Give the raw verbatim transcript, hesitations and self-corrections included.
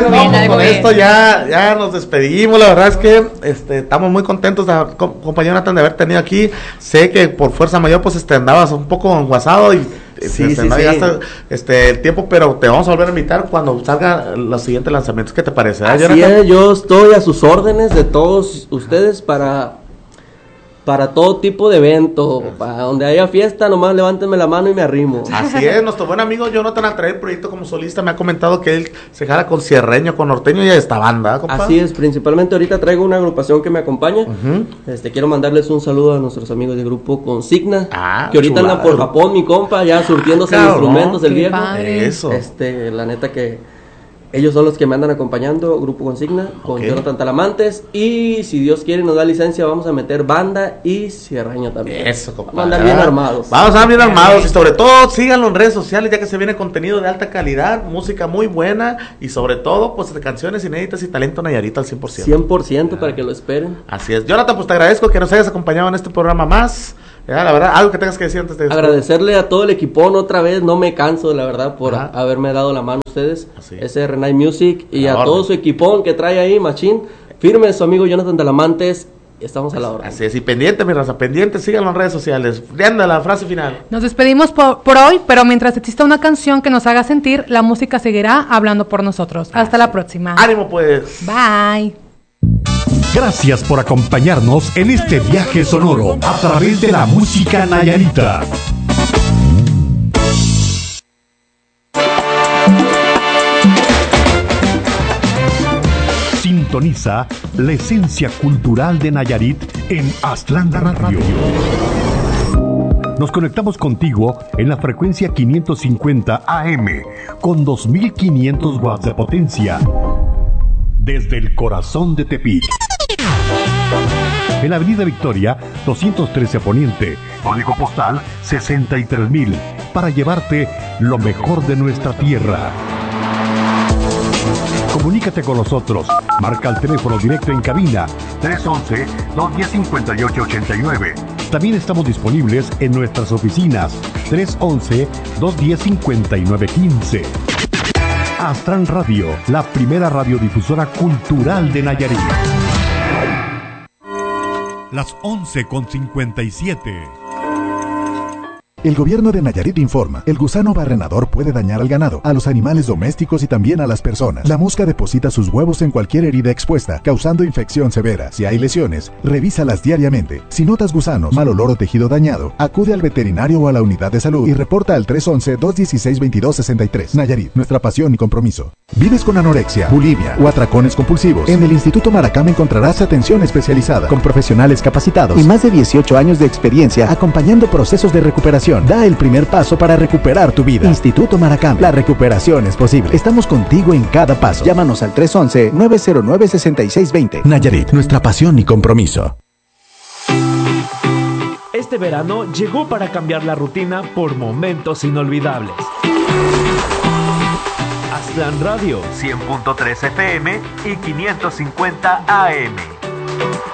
bueno, Bien, vamos, con bien. esto ya, ya nos despedimos. La verdad es que este, estamos muy contentos, de, compañero Nathan, de haber tenido aquí. Sé que por fuerza mayor pues este, andabas un poco enguasado y Sí, este, sí, no sí. llegaste este, el tiempo, pero te vamos a volver a invitar cuando salgan los siguientes lanzamientos. ¿Qué te parece? ¿Eh, Así Jonathan? es, yo estoy a sus órdenes de todos ustedes para, para todo tipo de evento. Para donde haya fiesta, nomás levántenme la mano y me arrimo. Así es, nuestro buen amigo Jonathan, al traer el proyecto como solista, me ha comentado que él se jala con cierreño, con norteño y esta banda, compa. Así es, principalmente ahorita traigo una agrupación que me acompaña. Uh-huh. Este, quiero mandarles un saludo a nuestros amigos de grupo Consigna, Ah, que ahorita chulada. andan por Japón, mi compa, ya surtiéndose Ah, de cabrón, instrumentos el qué viejo. padre. Eso. Este, la neta que ellos son los que me andan acompañando, Grupo Consigna, con Ok. Jonathan Talamantes. Y si Dios quiere y nos da licencia, vamos a meter banda y cierreño también. Eso, compadre. Vamos a andar bien armados. Vamos a andar bien armados y sobre todo síganlo en redes sociales, ya que se viene contenido de alta calidad, música muy buena y sobre todo pues de canciones inéditas y talento Nayarita al cien por ciento. cien por ciento para que lo esperen. Así es. Jonathan, pues te agradezco que nos hayas acompañado en este programa más. Ya, la verdad, algo que tengas que decir antes de Agradecerle a todo el equipón otra vez, no me canso la verdad por Ajá. a- haberme dado la mano a ustedes, Así. S R nueve Music y A a la todo orden. su equipón que trae ahí, Machín, firme su amigo Jonathan Talamantes, estamos a la hora. Así es, y pendiente, mi raza, pendiente, síganlo en redes sociales. Anda la frase final. Nos despedimos por, por hoy, pero mientras exista una canción que nos haga sentir, la música seguirá hablando por nosotros. Hasta la próxima. Ánimo pues. Bye. Gracias por acompañarnos en este viaje sonoro a través de la música nayarita. Sintoniza la esencia cultural de Nayarit en Aztlán Radio. Nos conectamos contigo en la frecuencia quinientos cincuenta A M con dos mil quinientos watts de potencia desde el corazón de Tepic. En la Avenida Victoria, doscientos trece Poniente, código postal sesenta y tres mil, para llevarte lo mejor de nuestra tierra. Comunícate con nosotros. Marca el teléfono directo en cabina tres once, dos diez, cincuenta y ocho ochenta y nueve. También estamos disponibles en nuestras oficinas tres once, dos diez, cincuenta y nueve quince. Aztlán Radio, la primera radiodifusora cultural de Nayarit. Las once con cincuenta y siete. El gobierno de Nayarit informa, el gusano barrenador puede dañar al ganado, a los animales domésticos y también a las personas. La mosca deposita sus huevos en cualquier herida expuesta, causando infección severa. Si hay lesiones, revísalas diariamente. Si notas gusanos, mal olor o tejido dañado, acude al veterinario o a la unidad de salud y reporta al tres once, dos dieciséis, veintidós sesenta y tres. Nayarit, nuestra pasión y compromiso. ¿Vives con anorexia, bulimia o atracones compulsivos? En el Instituto Maracama encontrarás atención especializada, con profesionales capacitados y más de dieciocho años de experiencia acompañando procesos de recuperación. Da el primer paso para recuperar tu vida. Instituto Maracama, la recuperación es posible. Estamos contigo en cada paso. Llámanos al tres once, nueve cero nueve, seis seis dos cero. Nayarit, nuestra pasión y compromiso. Este verano llegó para cambiar la rutina por momentos inolvidables. Aztlán Radio, cien punto tres F M y quinientos cincuenta A M.